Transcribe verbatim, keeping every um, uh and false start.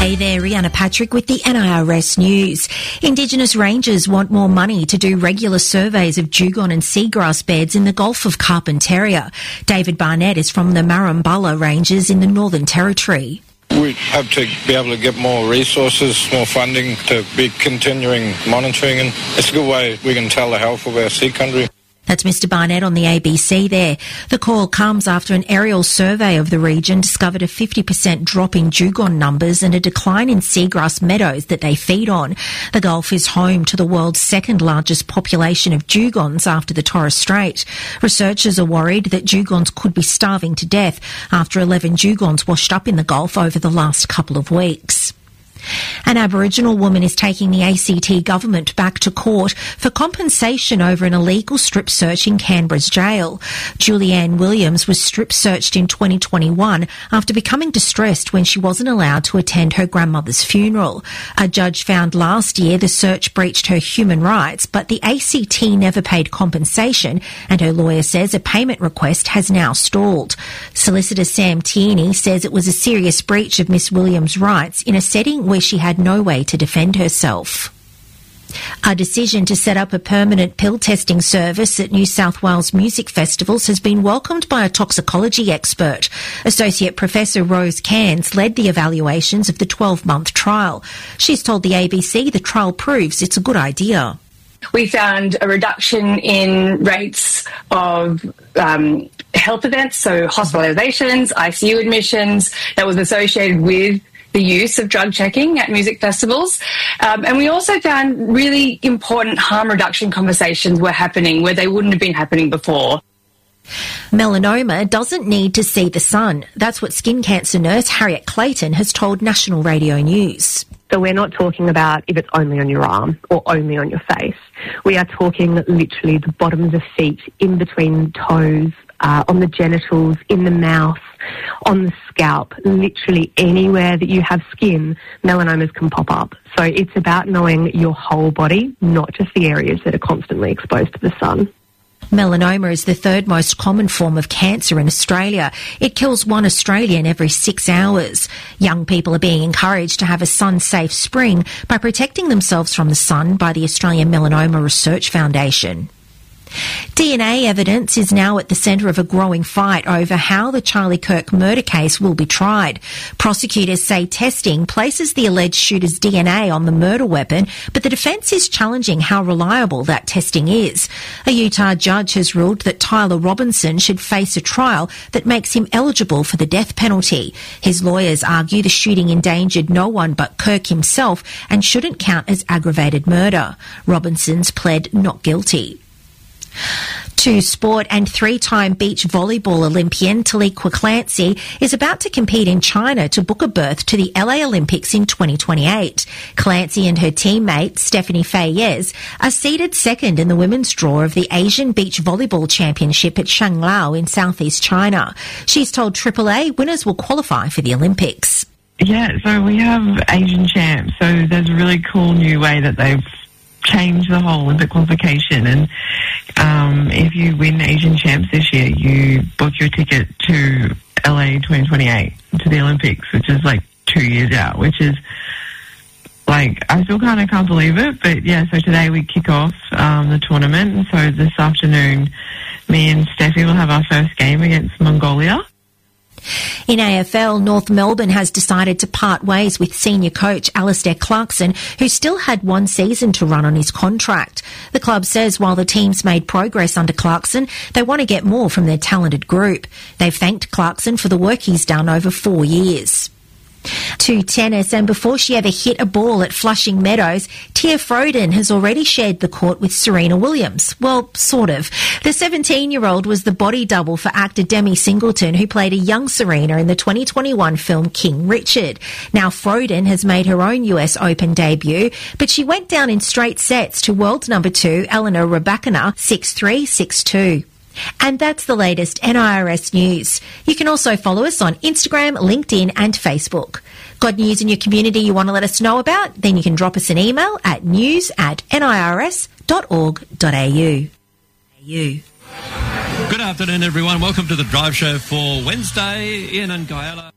Hey there, Rihanna Patrick with the N I R S News. Indigenous rangers want more money to do regular surveys of dugong and seagrass beds in the Gulf of Carpentaria. David Barnett is from the Marambala Ranges in the Northern Territory. We hope to be able to get more resources, more funding to be continuing monitoring, and it's a good way we can tell the health of our sea country. That's Mister Barnett on the A B C there. The call comes after an aerial survey of the region discovered a fifty percent drop in dugong numbers and a decline in seagrass meadows that they feed on. The Gulf is home to the world's second largest population of dugongs after the Torres Strait. Researchers are worried that dugongs could be starving to death after eleven dugongs washed up in the Gulf over the last couple of weeks. An Aboriginal woman is taking the A C T government back to court for compensation over an illegal strip search in Canberra's jail. Julianne Williams was strip searched in twenty twenty-one after becoming distressed when she wasn't allowed to attend her grandmother's funeral. A judge found last year the search breached her human rights, but the A C T never paid compensation, and her lawyer says a payment request has now stalled. Solicitor Sam Tierney says it was a serious breach of Miss Williams' rights in a setting where she had no way to defend herself. A decision to set up a permanent pill testing service at New South Wales music festivals has been welcomed by a toxicology expert. Associate Professor Rose Cairns led the evaluations of the twelve-month trial. She's told the A B C the trial proves it's a good idea. We found a reduction in rates of um, health events, so hospitalisations, I C U admissions, that was associated with the use of drug checking at music festivals. Um, and we also found really important harm reduction conversations were happening where they wouldn't have been happening before. Melanoma doesn't need to see the sun. That's what skin cancer nurse Harriet Clayton has told National Radio News. So we're not talking about if it's only on your arm or only on your face. We are talking literally the bottoms of feet, in between toes, uh, on the genitals, in the mouth, on the scalp, literally anywhere that you have skin, melanomas can pop up. So it's about knowing your whole body, not just the areas that are constantly exposed to the sun. Melanoma is the third most common form of cancer in Australia. It kills one Australian every six hours. Young people are being encouraged to have a sun-safe spring by protecting themselves from the sun by the Australian Melanoma Research Foundation. D N A evidence is now at the centre of a growing fight over how the Charlie Kirk murder case will be tried. Prosecutors say testing places the alleged shooter's D N A on the murder weapon, but the defence is challenging how reliable that testing is. A Utah judge has ruled that Tyler Robinson should face a trial that makes him eligible for the death penalty. His lawyers argue the shooting endangered no one but Kirk himself and shouldn't count as aggravated murder. Robinson's pled not guilty. To sport, and three-time beach volleyball Olympian Taliqua Clancy is about to compete in China to book a berth to the L A Olympics in twenty twenty-eight. Clancy and her teammate Stephanie Fayez are seeded second in the women's draw of the Asian Beach Volleyball Championship at Shanglao in southeast China. She's told Triple A winners will qualify for the Olympics. Yeah, so we have Asian champs, so there's a really cool new way that they've changed the whole Olympic qualification, and um, if you win Asian champs this year, you book your ticket to L A twenty twenty-eight, to the Olympics, which is like two years out, which is like, I still kind of can't believe it, but yeah, so today we kick off um, the tournament, and so this afternoon me and Steffi will have our first game against Mongolia. In A F L, North Melbourne has decided to part ways with senior coach Alistair Clarkson, who still had one season to run on his contract. The club says while the team's made progress under Clarkson, they want to get more from their talented group. They've thanked Clarkson for the work he's done over four years. To tennis, and before she ever hit a ball at Flushing Meadows, Tia Froden has already shared the court with Serena Williams. Well, sort of. The seventeen-year-old was the body double for actor Demi Singleton, who played a young Serena in the twenty twenty-one film King Richard. Now Froden has made her own U S Open debut, but she went down in straight sets to world number two Elena Rybakina six three, six two. And that's the latest N I R S news. You can also follow us on Instagram, LinkedIn and Facebook. Got news in your community you want to let us know about? Then you can drop us an email at news at nirs dot org dot a u. Good afternoon, everyone. Welcome to the Drive Show for Wednesday. Ian and Gaella.